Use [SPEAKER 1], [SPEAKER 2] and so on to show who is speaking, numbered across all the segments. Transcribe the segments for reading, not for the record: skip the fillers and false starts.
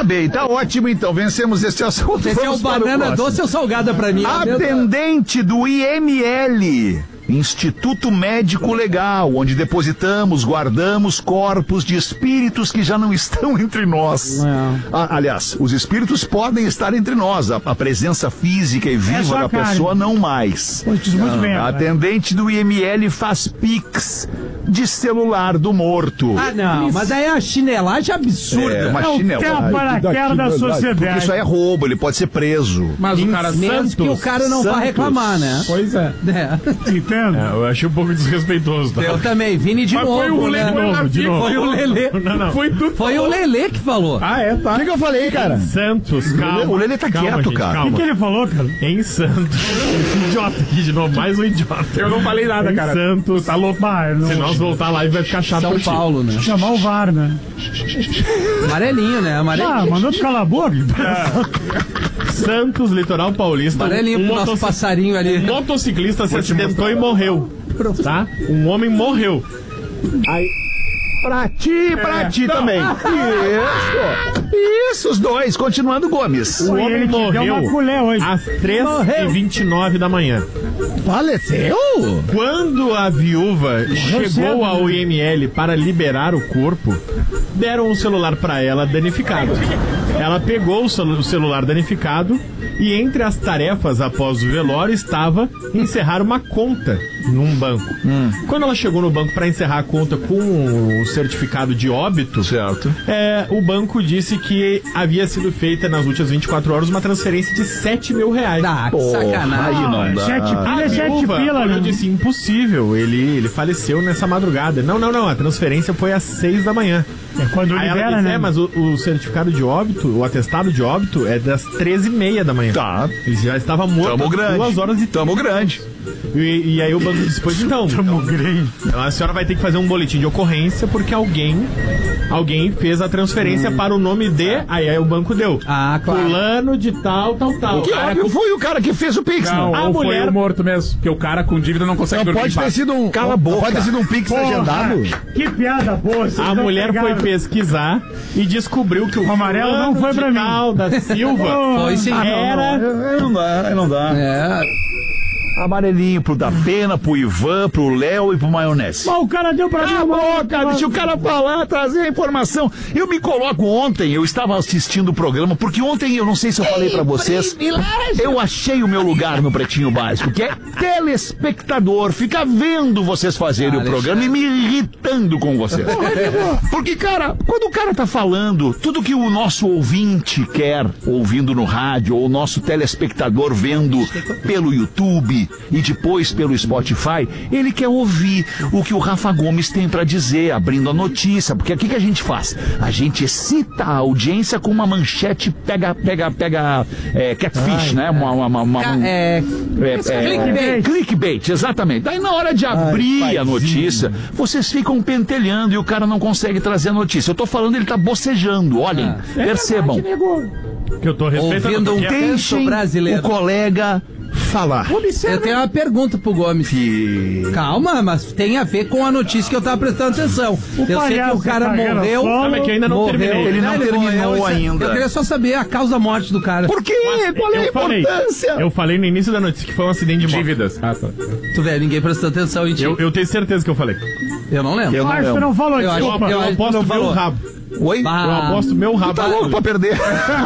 [SPEAKER 1] Tá bem, tá ótimo então. Vencemos este assunto.
[SPEAKER 2] Esse é o banana doce ou salgada pra mim?
[SPEAKER 1] Atendente do IML, Instituto Médico Legal, onde depositamos, guardamos corpos de espíritos que já não estão entre nós. Aliás, os espíritos podem estar entre nós, a presença física e viva da pessoa não mais.
[SPEAKER 3] Muito bem,
[SPEAKER 1] atendente do IML faz pix de celular do morto.
[SPEAKER 2] Ah, não, mas aí é a chinelagem absurda.
[SPEAKER 1] É uma chinelagem.
[SPEAKER 3] Paraquedas da sociedade.
[SPEAKER 1] Porque isso aí é roubo, ele pode ser preso.
[SPEAKER 4] Mas o cara
[SPEAKER 2] menos que o cara não vai reclamar, né?
[SPEAKER 4] Pois é.
[SPEAKER 3] Entendo.
[SPEAKER 4] Eu achei um pouco desrespeitoso. Tá?
[SPEAKER 2] Eu também, Vini de
[SPEAKER 4] mas
[SPEAKER 2] novo.
[SPEAKER 4] Foi o Lelê,
[SPEAKER 2] de novo. Foi o Lelê.
[SPEAKER 4] Não.
[SPEAKER 2] Foi o Lelê que falou.
[SPEAKER 4] Ah, é, tá.
[SPEAKER 1] O que eu falei, cara?
[SPEAKER 4] Santos, calma.
[SPEAKER 1] O Lelê tá quieto,
[SPEAKER 4] gente,
[SPEAKER 1] cara.
[SPEAKER 3] O que ele falou, cara?
[SPEAKER 4] Em Santos. Esse idiota aqui de novo, mais um idiota. Eu não falei nada, em cara. Santos. Tá louco. Se nós voltar lá, vai ficar chato.
[SPEAKER 2] São Paulo, né?
[SPEAKER 3] Chamar o VAR, né?
[SPEAKER 2] Amarelinho, né? Amarelinho.
[SPEAKER 3] Mandou tu calar a boca.
[SPEAKER 4] Santos, litoral paulista.
[SPEAKER 2] Amarelinho pro nosso passarinho ali.
[SPEAKER 4] Um motociclista se acidentou e morreu. Tá? Um homem morreu. Aí...
[SPEAKER 1] Pra ti também. Isso, os dois. Continuando, Gomes.
[SPEAKER 4] O homem morreu às 3h29 da manhã.
[SPEAKER 1] Faleceu?
[SPEAKER 4] Quando a viúva chegou ao IML para liberar o corpo, deram um celular para ela danificado. Ela pegou o celular danificado e entre as tarefas após o velório estava encerrar uma conta num banco. Quando ela chegou no banco para encerrar a conta com o certificado de óbito, certo. O banco disse que havia sido feita nas últimas 24 horas uma transferência de R$7 mil.
[SPEAKER 2] Ah, que sacanagem.
[SPEAKER 1] Não dá.
[SPEAKER 3] 7 pila,
[SPEAKER 4] eu disse, impossível, ele faleceu nessa madrugada. Não, a transferência foi às 6 da manhã.
[SPEAKER 3] É quando
[SPEAKER 4] aí
[SPEAKER 3] libera,
[SPEAKER 4] ela disse,
[SPEAKER 3] né?
[SPEAKER 4] mas o certificado de óbito, o atestado de óbito é das 13h30 da manhã.
[SPEAKER 1] Tá.
[SPEAKER 4] Ele já estava morto.
[SPEAKER 1] Tamo grande.
[SPEAKER 4] 2 horas e...
[SPEAKER 1] Tamo grande.
[SPEAKER 4] E aí o banco disse, pois então, a senhora vai ter que fazer um boletim de ocorrência porque alguém fez a transferência para o nome de... Aí o banco deu.
[SPEAKER 2] Ah, claro.
[SPEAKER 4] Fulano de tal.
[SPEAKER 1] Que óbvio foi o cara que fez o Pix,
[SPEAKER 4] não. A mulher...
[SPEAKER 5] foi o morto mesmo. Porque o cara com dívida não consegue dormir.
[SPEAKER 1] Pode ter sido um... Cala a boca. Pode ter sido um Pix agendado.
[SPEAKER 3] Que piada boa.
[SPEAKER 4] A mulher foi pesquisar e descobriu que o
[SPEAKER 3] amarelo não foi pra mim.
[SPEAKER 4] Da Silva
[SPEAKER 2] foi sim.
[SPEAKER 4] Era...
[SPEAKER 1] Não dá. Amarelinho pro da Pena, pro Ivan, pro Léo e pro Maionese.
[SPEAKER 3] Mas o cara deu pra mim.
[SPEAKER 1] Boca, deixa o cara falar, trazer a informação. Eu me coloco ontem, eu estava assistindo o programa, porque ontem, eu não sei se eu falei pra vocês, eu achei o meu lugar no Pretinho Básico, que é telespectador, ficar vendo vocês fazerem o programa e me irritando com vocês. Porque, cara, quando o cara tá falando tudo que o nosso ouvinte quer, ouvindo no rádio, ou o nosso telespectador vendo pelo YouTube e depois pelo Spotify, ele quer ouvir o que o Rafa Gomes tem pra dizer, abrindo a notícia, porque o que a gente faz? A gente excita a audiência com uma manchete catfish, né? Clickbait, exatamente. Daí na hora de abrir a notícia, vocês ficam pentelhando e o cara não consegue trazer a notícia. Eu tô falando, ele tá bocejando, olhem, percebam.
[SPEAKER 4] Que eu tô respeitando.
[SPEAKER 2] Ouvindo
[SPEAKER 1] Deixem o colega falar.
[SPEAKER 2] Eu tenho uma pergunta pro Gomes. Calma, mas tem a ver com a notícia que eu tava prestando atenção. Eu sei que o cara morreu.
[SPEAKER 4] Não, é que ainda não terminei.
[SPEAKER 1] Ele não terminou ainda.
[SPEAKER 2] Eu queria só saber a causa da morte do cara.
[SPEAKER 1] Por quê? Qual é a importância?
[SPEAKER 4] Eu falei no início da notícia que foi um acidente de moto.
[SPEAKER 5] Dívidas.
[SPEAKER 2] Tu vê, ninguém prestou atenção em ti.
[SPEAKER 4] Eu tenho certeza que eu falei.
[SPEAKER 2] Eu não lembro.
[SPEAKER 1] Eu não
[SPEAKER 3] Acho que não falou, desculpa.
[SPEAKER 4] Eu aposto meu rabo.
[SPEAKER 1] Oi?
[SPEAKER 4] Eu aposto meu rabo.
[SPEAKER 1] Tu tá louco pra perder?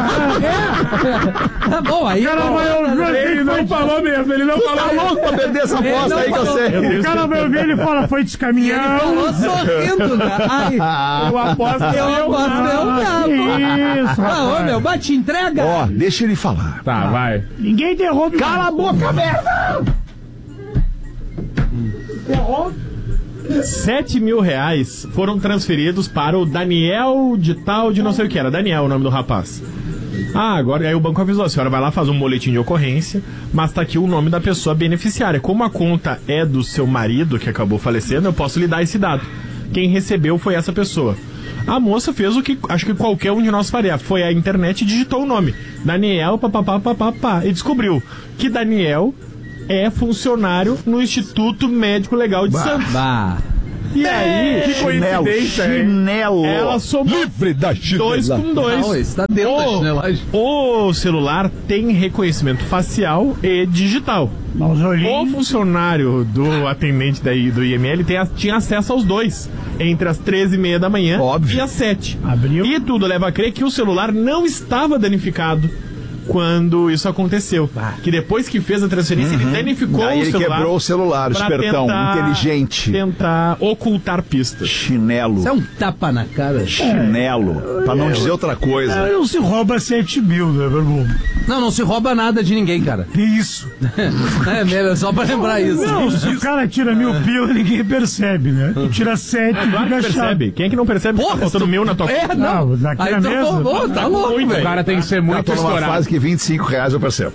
[SPEAKER 2] Tá bom, aí...
[SPEAKER 4] Ele não falou mesmo, ele não falou.
[SPEAKER 1] Tá louco pra perder essa aposta aí que eu sei.
[SPEAKER 3] O cara vai ouvir, ele fala, foi descaminhando.
[SPEAKER 2] Ele falou sorrindo, né? Ai,
[SPEAKER 4] eu aposto meu rabo.
[SPEAKER 3] Isso.
[SPEAKER 2] Ô, meu, bate entrega.
[SPEAKER 1] Ó, deixa ele falar.
[SPEAKER 4] Tá, vai.
[SPEAKER 3] Ninguém interrompe.
[SPEAKER 1] Cala a boca, merda!
[SPEAKER 4] R$7 mil foram transferidos para o Daniel de tal, de não sei o que era. Daniel, o nome do rapaz. Agora aí o banco avisou, a senhora vai lá, faz um boletim de ocorrência, mas tá aqui o nome da pessoa beneficiária. Como a conta é do seu marido, que acabou falecendo, eu posso lhe dar esse dado. Quem recebeu foi essa pessoa. A moça fez o que acho que qualquer um de nós faria. Foi à internet e digitou o nome. Daniel, papapá, e descobriu que Daniel é funcionário no Instituto Médico Legal de Santos. E aí, que coincidência,
[SPEAKER 1] chinelo.
[SPEAKER 4] Ela somou
[SPEAKER 6] Livre da
[SPEAKER 4] 2 com 2.
[SPEAKER 2] Não, esse tá dentro da chinelagem.
[SPEAKER 4] O celular tem reconhecimento facial e digital. O funcionário do atendente do IML tinha acesso aos dois, entre as 13h30 da manhã e as 7.
[SPEAKER 3] Abriu.
[SPEAKER 4] E tudo leva a crer que o celular não estava danificado quando isso aconteceu. Que depois que fez a transferência, ele danificou
[SPEAKER 1] Aí
[SPEAKER 4] o
[SPEAKER 1] ele
[SPEAKER 4] celular.
[SPEAKER 1] quebrou o celular, o
[SPEAKER 4] pra
[SPEAKER 1] espertão, inteligente.
[SPEAKER 4] Tentar ocultar pistas.
[SPEAKER 1] Chinelo.
[SPEAKER 2] Isso é um tapa na cara.
[SPEAKER 1] Chinelo. Pra não dizer outra coisa.
[SPEAKER 3] Não se rouba 7 mil, né, meu irmão?
[SPEAKER 2] Não se rouba nada de ninguém, cara.
[SPEAKER 3] Que isso?
[SPEAKER 2] É mesmo, só pra lembrar isso.
[SPEAKER 3] Não, se o cara tira 1.000 pila, ninguém percebe, né? Tu tira 7,
[SPEAKER 4] Claro que
[SPEAKER 3] fica
[SPEAKER 4] percebe.
[SPEAKER 3] chato.
[SPEAKER 4] Quem é que não percebe que tá faltando 1.000 na tua conta?
[SPEAKER 2] Não.
[SPEAKER 3] Daqui
[SPEAKER 2] Aí
[SPEAKER 3] na
[SPEAKER 2] então,
[SPEAKER 3] mesa.
[SPEAKER 2] tá louco,
[SPEAKER 4] muito,
[SPEAKER 2] velho.
[SPEAKER 5] O cara tem que ser muito
[SPEAKER 1] Tô numa
[SPEAKER 5] estourado.
[SPEAKER 1] fase que R$25 eu percebo.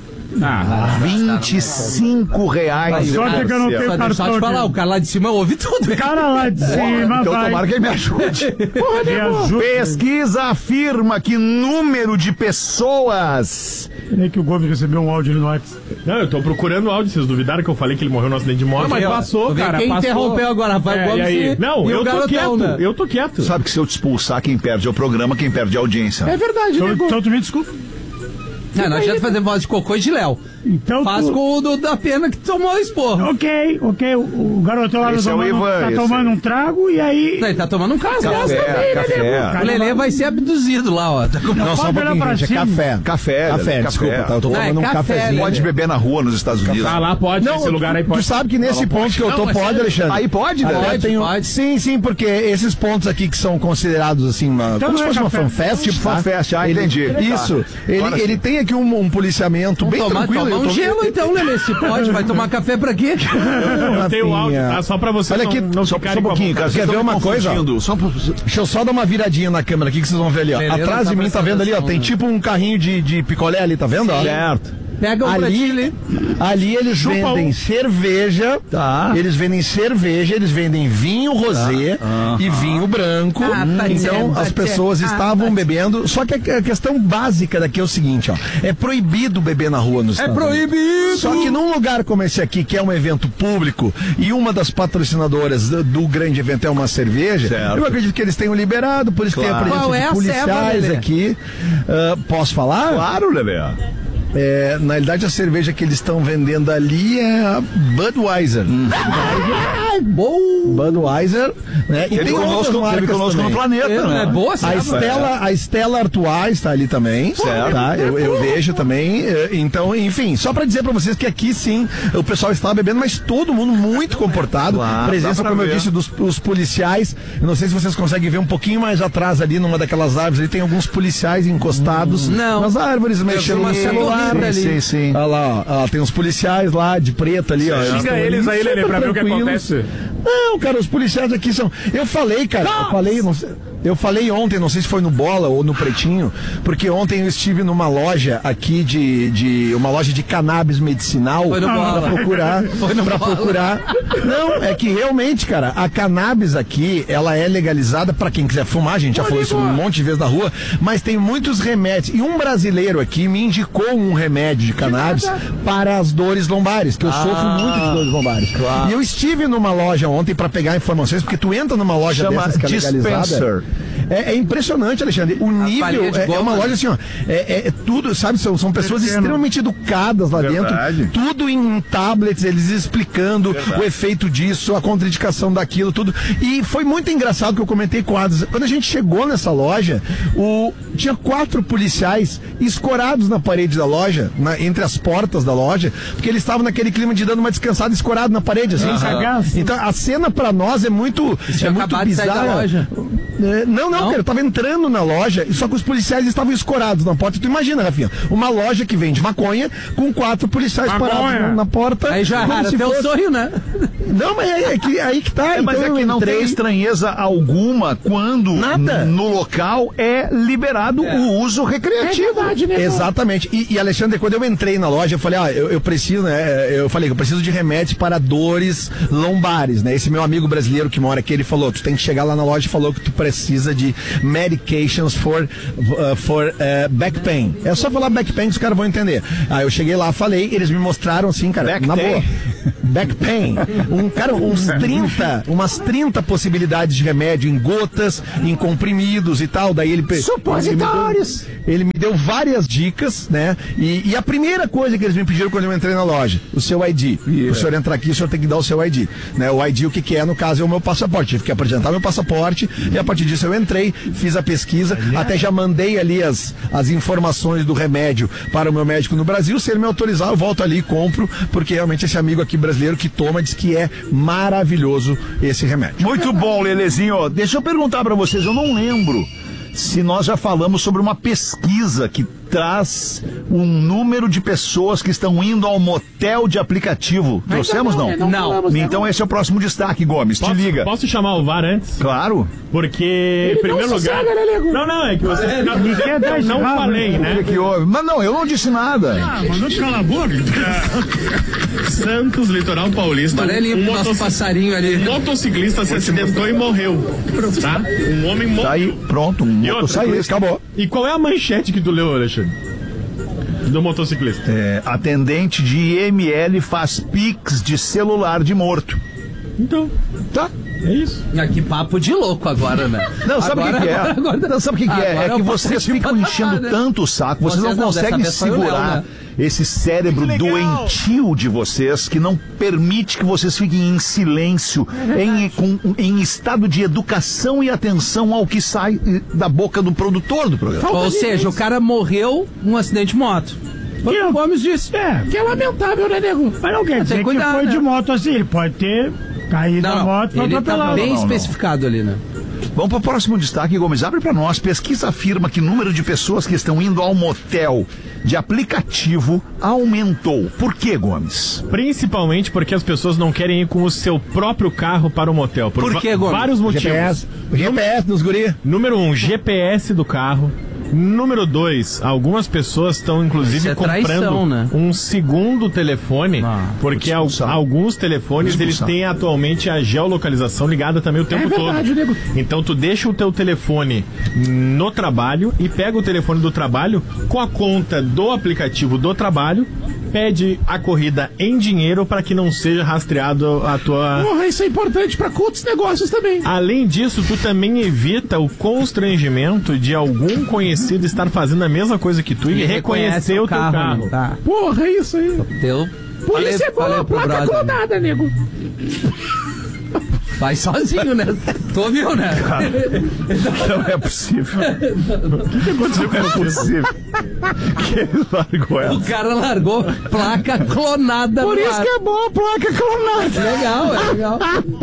[SPEAKER 1] R$25.
[SPEAKER 3] Só que eu não tenho
[SPEAKER 2] Só deixar
[SPEAKER 3] cartão
[SPEAKER 2] te falar,
[SPEAKER 3] aqui.
[SPEAKER 2] o cara lá de cima ouve tudo.
[SPEAKER 3] O cara lá de cima
[SPEAKER 1] Então
[SPEAKER 3] vai.
[SPEAKER 1] tomara que ele me ajude.
[SPEAKER 3] Me ajuda.
[SPEAKER 1] Pesquisa afirma que número de pessoas...
[SPEAKER 3] Peraí que o Gomes recebeu um áudio ali no WhatsApp.
[SPEAKER 4] Não, eu tô procurando áudio. Vocês duvidaram que eu falei que ele morreu no acidente de moto?
[SPEAKER 5] Mas passou, cara.
[SPEAKER 2] Quem
[SPEAKER 5] Passou.
[SPEAKER 2] interrompeu agora? Rafael
[SPEAKER 5] É,
[SPEAKER 2] Gomes
[SPEAKER 5] e aí?
[SPEAKER 4] Não,
[SPEAKER 2] e
[SPEAKER 4] eu
[SPEAKER 2] o
[SPEAKER 4] tô
[SPEAKER 2] garotão,
[SPEAKER 4] quieto.
[SPEAKER 2] né?
[SPEAKER 4] Eu tô quieto.
[SPEAKER 1] Sabe que se eu te expulsar, quem perde é o programa, quem perde é a audiência.
[SPEAKER 5] É verdade, né, Gomes?
[SPEAKER 3] Então tu me desculpa.
[SPEAKER 2] Não adianta fazer voz de cocô e de Léo.
[SPEAKER 3] Então
[SPEAKER 2] Faz
[SPEAKER 3] tu...
[SPEAKER 2] com o da pena que tomou o esporro.
[SPEAKER 3] Ok. O garotão lá
[SPEAKER 1] Esse é o Ivan,
[SPEAKER 3] tá
[SPEAKER 1] esse
[SPEAKER 3] tomando um trago e aí...
[SPEAKER 2] Ele tá tomando um caso.
[SPEAKER 1] Café.
[SPEAKER 2] O Lelê vai ser abduzido lá, ó. Tá com...
[SPEAKER 6] Não, só um
[SPEAKER 3] Pode olhar
[SPEAKER 6] pouquinho,
[SPEAKER 3] pra
[SPEAKER 6] gente. É
[SPEAKER 3] cima.
[SPEAKER 6] café.
[SPEAKER 1] Café,
[SPEAKER 6] Desculpa, tá? Eu tô
[SPEAKER 2] Não, é
[SPEAKER 6] tomando um
[SPEAKER 2] café,
[SPEAKER 6] cafezinho.
[SPEAKER 2] né?
[SPEAKER 1] Pode beber na rua nos Estados Unidos.
[SPEAKER 5] Ah, lá pode. Esse lugar aí pode.
[SPEAKER 6] Tu sabe que nesse ponto que eu tô, pode, Alexandre?
[SPEAKER 1] Aí pode, né?
[SPEAKER 2] Pode.
[SPEAKER 6] Sim, porque esses pontos aqui que são considerados assim, como se
[SPEAKER 3] não é
[SPEAKER 6] fosse uma
[SPEAKER 3] café.
[SPEAKER 6] fanfest.
[SPEAKER 1] Tipo fanfest, entendi.
[SPEAKER 6] Isso.
[SPEAKER 1] Agora sim.
[SPEAKER 6] Ele tem aqui um policiamento bem tranquilo.
[SPEAKER 2] Tomar um gelo então, Lelê, se pode. Vai tomar café pra quê?
[SPEAKER 4] Eu tenho o áudio, tá? Só pra você
[SPEAKER 6] Olha aqui,
[SPEAKER 4] não
[SPEAKER 1] Só
[SPEAKER 4] ficarem
[SPEAKER 1] um pouquinho, cara.
[SPEAKER 6] Quer ver uma coisa? Deixa eu só dar uma viradinha na câmera aqui que vocês vão ver ali, ó.
[SPEAKER 2] Beleza,
[SPEAKER 6] Atrás de mim, tá vendo ali, ó? Tem tipo um carrinho de picolé ali, tá vendo? Ó?
[SPEAKER 1] Certo.
[SPEAKER 2] Pega um pratinho ali.
[SPEAKER 6] Ali eles vendem cerveja, eles vendem cerveja, eles vendem vinho rosé e vinho branco. Então as pessoas estavam bebendo. Só que a questão básica daqui é o seguinte, ó. É proibido beber na rua nos Estados Unidos.
[SPEAKER 2] Proibido!
[SPEAKER 6] Só que num lugar como esse aqui, que é um evento público, e uma das patrocinadoras do grande evento é uma cerveja,
[SPEAKER 1] Certo.
[SPEAKER 6] eu acredito que eles tenham liberado, por isso que tem a presença
[SPEAKER 2] Qual é
[SPEAKER 6] de
[SPEAKER 2] a
[SPEAKER 6] policiais
[SPEAKER 2] ceva, Lelê?
[SPEAKER 6] aqui. Posso falar?
[SPEAKER 1] Claro, Lelê.
[SPEAKER 6] Na realidade, a cerveja que eles estão vendendo ali é a Budweiser. Budweiser, né? E
[SPEAKER 1] Teve
[SPEAKER 6] tem outras
[SPEAKER 1] conosco
[SPEAKER 6] marcas
[SPEAKER 1] no
[SPEAKER 6] também.
[SPEAKER 1] planeta, né?
[SPEAKER 2] É boa essa
[SPEAKER 6] A Stella Artois está ali também,
[SPEAKER 1] Certo.
[SPEAKER 6] tá? Eu vejo também. Então, enfim, só para dizer para vocês que aqui sim o pessoal estava bebendo, mas todo mundo muito comportado.
[SPEAKER 1] Claro,
[SPEAKER 6] Presença,
[SPEAKER 1] dá pra
[SPEAKER 6] como eu
[SPEAKER 1] ver.
[SPEAKER 6] disse, dos policiais. Eu não sei se vocês conseguem ver um pouquinho mais atrás ali, numa daquelas árvores. Ali tem alguns policiais encostados
[SPEAKER 2] Não.
[SPEAKER 6] nas árvores, mexendo
[SPEAKER 2] uma
[SPEAKER 6] no celular.
[SPEAKER 2] setorrita ali.
[SPEAKER 1] Sim.
[SPEAKER 6] Olha lá, ó, tem uns policiais lá de preto ali, ó.
[SPEAKER 5] Xinga
[SPEAKER 6] estão
[SPEAKER 5] eles aí, Lelê,
[SPEAKER 6] super
[SPEAKER 5] pra ver o que
[SPEAKER 6] tranquilos.
[SPEAKER 5] acontece.
[SPEAKER 6] Não, cara, os policiais aqui são. Eu falei, cara, eu falei ontem, não sei se foi no Bola ou no Pretinho, porque ontem eu estive numa loja aqui uma loja de cannabis medicinal
[SPEAKER 2] Foi no Bola.
[SPEAKER 6] pra procurar.
[SPEAKER 2] Foi no
[SPEAKER 6] pra
[SPEAKER 2] Bola.
[SPEAKER 6] procurar. Não, é que realmente, cara, a cannabis aqui, ela é legalizada pra quem quiser fumar, a gente já falou isso um monte de vezes na rua, mas tem muitos remédios. E um brasileiro aqui me indicou um remédio de cannabis para as dores lombares, que eu sofro muito de dores lombares.
[SPEAKER 1] Claro.
[SPEAKER 6] E eu estive numa loja ontem pra pegar informações, porque tu entra numa loja
[SPEAKER 1] Chama
[SPEAKER 6] dessas que é legalizada.
[SPEAKER 1] Dispenser.
[SPEAKER 6] É impressionante, Alexandre. O nível
[SPEAKER 2] palhinha de
[SPEAKER 6] é
[SPEAKER 2] goma,
[SPEAKER 6] uma loja
[SPEAKER 2] né?
[SPEAKER 6] assim, ó. É tudo, sabe? São pessoas extremamente educadas lá
[SPEAKER 1] Verdade.
[SPEAKER 6] dentro. Tudo em tablets, eles explicando o efeito disso, a contraindicação daquilo, tudo. E foi muito engraçado que eu comentei com o Adas. Quando a gente chegou nessa loja, tinha 4 policiais escorados na parede da loja, entre as portas da loja, porque eles estavam naquele clima de dando uma descansada escorado na parede, assim, sabe? Então a cena pra nós é muito
[SPEAKER 2] acabado de sair da
[SPEAKER 6] bizarra.
[SPEAKER 2] loja.
[SPEAKER 6] Não, cara, eu tava entrando na loja, só que os policiais estavam escorados na porta. Tu imagina, Rafinha, uma loja que vende maconha com 4 policiais parados na porta.
[SPEAKER 2] Aí já
[SPEAKER 6] como
[SPEAKER 2] era
[SPEAKER 6] se
[SPEAKER 2] teu
[SPEAKER 6] fosse-
[SPEAKER 2] sonho, né?
[SPEAKER 6] Não, mas aí que tá.
[SPEAKER 1] Mas
[SPEAKER 6] então
[SPEAKER 1] é que
[SPEAKER 6] eu
[SPEAKER 1] não tem
[SPEAKER 6] entrei.
[SPEAKER 1] estranheza alguma quando
[SPEAKER 6] Nada.
[SPEAKER 1] no local é liberado o uso recreativo.
[SPEAKER 6] Exatamente. E Alexandre, quando eu entrei na loja, eu falei, eu preciso, né? Eu falei que eu preciso de remédios para dores lombares, né? Esse meu amigo brasileiro que mora aqui, ele falou, tu tem que chegar lá na loja e falou que tu precisa de medications for back pain. É só falar back pain que os caras vão entender. Aí eu cheguei lá, falei, eles me mostraram assim, cara,
[SPEAKER 1] Back
[SPEAKER 6] na
[SPEAKER 1] pain.
[SPEAKER 6] boa. back pain. Umas 30 possibilidades de remédio em gotas, em comprimidos e tal. Daí supositórios. Ele me deu várias dicas, né? E a primeira coisa que eles me pediram quando eu entrei na loja, o seu ID. O senhor entrar aqui, o senhor tem que dar o seu ID. Né? O ID, o que é, no caso, é o meu passaporte. Tive que apresentar meu passaporte e a partir disso eu entrei, fiz a pesquisa, até já mandei ali as informações do remédio para o meu médico no Brasil. Se ele me autorizar, eu volto ali e compro, porque realmente esse amigo aqui brasileiro que toma diz que é maravilhoso esse remédio.
[SPEAKER 1] Muito bom, Lelezinho. Deixa eu perguntar pra vocês, eu não lembro se nós já falamos sobre uma pesquisa que traz um número de pessoas que estão indo ao motel de aplicativo. Trouxemos, não?
[SPEAKER 2] Não.
[SPEAKER 1] Então esse é o próximo destaque, Gomes. Te liga.
[SPEAKER 4] Posso chamar o VAR antes?
[SPEAKER 1] Claro.
[SPEAKER 4] Porque, em primeiro lugar... Não, é que você... Eu não falei, né?
[SPEAKER 1] O que houve? Mas não, eu não disse nada.
[SPEAKER 3] Mandou calar a boca.
[SPEAKER 4] Santos, Litoral Paulista.
[SPEAKER 2] Olha ali o nosso passarinho ali.
[SPEAKER 4] Um motociclista se acidentou e morreu. Tá? Um homem morreu.
[SPEAKER 1] Tá aí, pronto. Um motociclista. Acabou.
[SPEAKER 4] E qual é a manchete que tu leu, Alexandre? Do motociclista.
[SPEAKER 1] Atendente de IML faz pix de celular de morto.
[SPEAKER 4] Então,
[SPEAKER 1] tá.
[SPEAKER 4] É isso.
[SPEAKER 2] Que papo de louco agora, né?
[SPEAKER 1] Não, sabe o que é? Não, sabe o que é? É que vocês ficam enchendo tanto o saco, vocês não conseguem segurar esse cérebro doentio de vocês, que não permite que vocês fiquem em silêncio, em estado de educação e atenção ao que sai da boca do produtor do programa.
[SPEAKER 2] Ou seja, o cara morreu num acidente de moto. O Gomes disse.
[SPEAKER 3] Que é lamentável, né, nego? Mas não quer dizer que foi de moto assim, ele pode ter caído da moto e foi atropelado.
[SPEAKER 2] Ele tá bem especificado ali, né?
[SPEAKER 1] Vamos para o próximo destaque, Gomes. Abre para nós. Pesquisa afirma que o número de pessoas que estão indo ao motel de aplicativo aumentou. Por quê, Gomes?
[SPEAKER 4] Principalmente porque as pessoas não querem ir com o seu próprio carro para o motel.
[SPEAKER 2] Por quê, Gomes?
[SPEAKER 4] Vários motivos.
[SPEAKER 6] GPS dos guri.
[SPEAKER 4] Número 1, GPS do carro. Número 2, algumas pessoas estão inclusive comprando, né? Um segundo telefone, porque alguns telefones eles têm atualmente a geolocalização ligada também o tempo todo. Nego. Então tu deixa o teu telefone no trabalho e pega o telefone do trabalho com a conta do aplicativo do trabalho, pede a corrida em dinheiro para que não seja rastreado a tua...
[SPEAKER 3] Porra, isso é importante para outros negócios também.
[SPEAKER 4] Além disso, tu também evita o constrangimento de algum conhecido estar fazendo a mesma coisa que tu e reconhecer o teu carro.
[SPEAKER 2] Tá.
[SPEAKER 3] Porra, isso aí. Polícia é boa, placa clonada, nego.
[SPEAKER 2] Vai sozinho, né? Tu ouviu, né?
[SPEAKER 1] Não é possível. O que aconteceu com o possível? Que ele largou ela.
[SPEAKER 2] O cara largou placa clonada.
[SPEAKER 3] Por isso que é bom placa clonada.
[SPEAKER 2] Legal, é legal.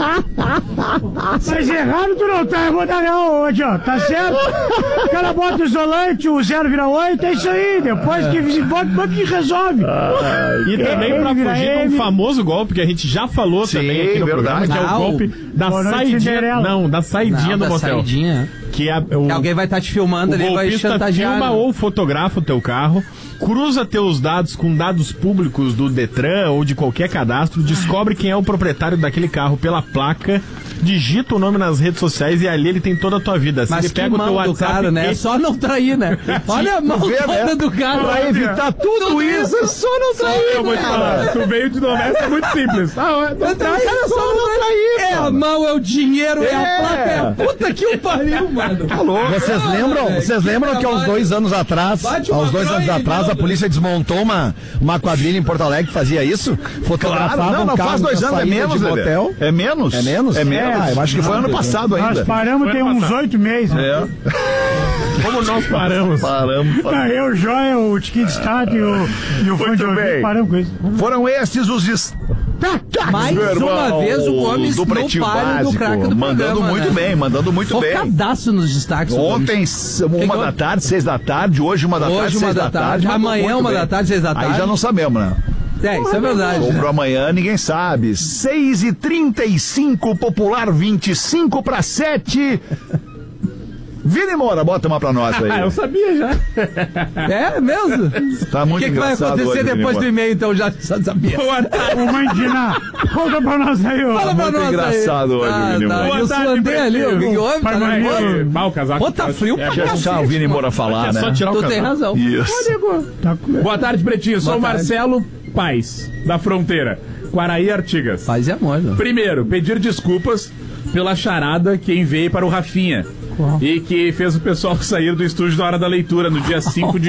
[SPEAKER 3] Mas errado tu não tá, eu vou dar hoje, ó. Tá certo? O cara bota o isolante, o 0 vira 8, é isso aí. Depois que bota que resolve.
[SPEAKER 4] E também pra fugir de um famoso golpe que a gente já falou também aqui no programa, que é o golpe da saidinha. Não, da saidinha do motel.
[SPEAKER 2] Saidinha.
[SPEAKER 4] Que
[SPEAKER 2] alguém vai estar te filmando ali e vai chantagear.
[SPEAKER 4] Filma ou fotografa o teu carro, cruza teus dados com dados públicos do Detran ou de qualquer cadastro, descobre quem é o proprietário daquele carro pela placa, digita o nome nas redes sociais e ali ele tem toda a tua vida.
[SPEAKER 2] Mas ele pega o teu WhatsApp, cara, né? É só não trair, né? Olha a mão toda do cara.
[SPEAKER 1] Pra evitar tudo isso, é só não trair.
[SPEAKER 4] Eu vou te falar, tu veio de Doméstica, é muito simples.
[SPEAKER 2] Não trair, é só não trair. É a mão, é o dinheiro, é a placa, é a puta que o pariu, mano.
[SPEAKER 6] Vocês lembram que há uns 2 anos atrás, a polícia desmontou uma quadrilha em Porto Alegre que fazia isso? Fotografava
[SPEAKER 1] não faz 2 anos, é menos,
[SPEAKER 6] motel.
[SPEAKER 1] É menos?
[SPEAKER 6] É menos?
[SPEAKER 1] É menos. Eu acho que foi ano passado ainda.
[SPEAKER 3] Nós paramos tem uns 8 meses.
[SPEAKER 4] Como nós paramos?
[SPEAKER 3] Eu, o Joia, o Tiquinho de Estado e o Fã de Ouvido paramos com isso.
[SPEAKER 1] Foram estes os destaques.
[SPEAKER 2] Mais uma vez o Gomes
[SPEAKER 1] do Pretinho
[SPEAKER 2] Básico, do craque do
[SPEAKER 1] mandando
[SPEAKER 2] programa,
[SPEAKER 1] muito bem, mandando muito bem.
[SPEAKER 2] Focadaço nos destaques.
[SPEAKER 1] Ontem, 1 da tarde, 6 da tarde, hoje 1 da tarde, 6 da tarde.
[SPEAKER 2] Amanhã 1 da tarde, 6 da tarde.
[SPEAKER 1] Aí já não sabemos, né?
[SPEAKER 2] Isso é verdade.
[SPEAKER 1] Ou pro amanhã, ninguém sabe. 6h35, Popular 25 para 7. Vini Moura, bota uma pra nós aí.
[SPEAKER 4] Eu sabia já.
[SPEAKER 2] É mesmo?
[SPEAKER 1] Tá muito engraçado.
[SPEAKER 2] O que vai acontecer depois do e-mail, então? Já sabia.
[SPEAKER 3] Ô, Mandina, conta pra nós aí, ó.
[SPEAKER 2] Fala pra nós aí.
[SPEAKER 1] Engraçado hoje, Vini Moura.
[SPEAKER 2] E o Sulandê ali, o que houve? Tá nervoso?
[SPEAKER 4] O casaco.
[SPEAKER 2] Pô, tá frio pra
[SPEAKER 1] cacete. Deixa o Vini Moura falar, né?
[SPEAKER 4] Só tirar o casaco.
[SPEAKER 2] Tu tem razão.
[SPEAKER 1] Isso.
[SPEAKER 3] Boa tarde, Pretinho.
[SPEAKER 7] Sou o Marcelo Paz, da Fronteira.
[SPEAKER 5] Quaraí Artigas.
[SPEAKER 2] Paz e amor, né?
[SPEAKER 5] Primeiro, pedir desculpas pela charada que enviei para o Rafinha. E que fez o pessoal sair do estúdio na hora da leitura, no dia 5 de